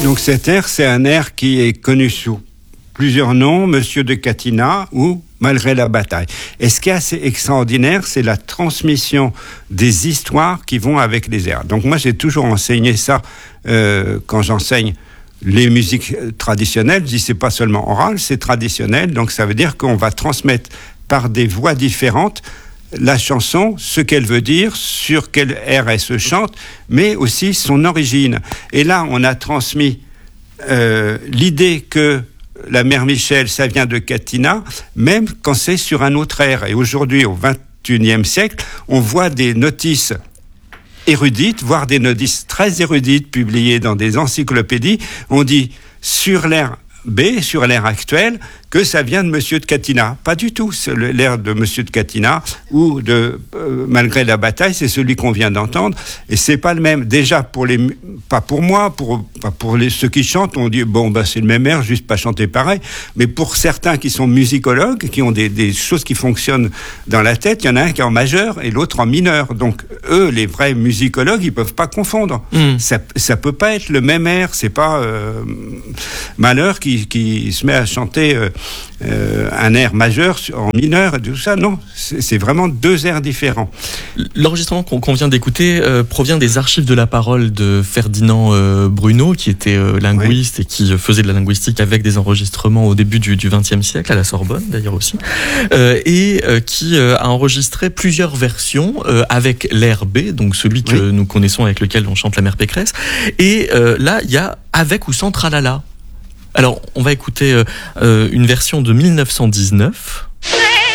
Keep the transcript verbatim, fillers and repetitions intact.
Donc cet air, c'est un air qui est connu sous plusieurs noms, Monsieur de Catinat ou Malgré la bataille. Et ce qui est assez extraordinaire, c'est la transmission des histoires qui vont avec les airs. Donc moi, j'ai toujours enseigné ça euh, quand j'enseigne les musiques traditionnelles. Je dis c'est pas seulement oral, c'est traditionnel. Donc ça veut dire qu'on va transmettre par des voix différentes la chanson, ce qu'elle veut dire, sur quel air elle se chante, mais aussi son origine. Et là, on a transmis euh, l'idée que la mère Michel, ça vient de Catinat, même quand c'est sur un autre air. Et aujourd'hui, au vingt et unième siècle, on voit des notices érudites, voire des notices très érudites publiées dans des encyclopédies. On dit sur l'air B, sur l'air actuel, que ça vient de Monsieur de Catinat. Pas du tout. C'est l'air de Monsieur de Catinat ou de euh, Malgré la bataille, c'est celui qu'on vient d'entendre. Et c'est pas le même. Déjà, pour les, pas pour moi, pour, pas pour les, ceux qui chantent, on dit, bon, ben, c'est le même air, juste pas chanter pareil. Mais pour certains qui sont musicologues, qui ont des, des choses qui fonctionnent dans la tête, il y en a un qui est en majeur et l'autre en mineur. Donc, eux, les vrais musicologues, ils peuvent pas confondre. Mmh. Ça, ça peut pas être le même air. C'est pas, euh, Malheur qui, qui se met à chanter, euh, Euh, un air majeur en mineur et tout ça, non, c'est, c'est vraiment deux airs différents. L'enregistrement qu'on, qu'on vient d'écouter euh, provient des archives de la parole de Ferdinand euh, Bruno, qui était euh, linguiste oui. et qui faisait de la linguistique avec des enregistrements au début du vingtième siècle, à la Sorbonne d'ailleurs aussi, euh, et euh, qui euh, a enregistré plusieurs versions euh, avec l'air B, donc celui que oui. nous connaissons avec lequel on chante la mère Pécresse, et euh, là il y a avec ou sans tralala. Alors, on va écouter euh, une version de mille neuf cent dix-neuf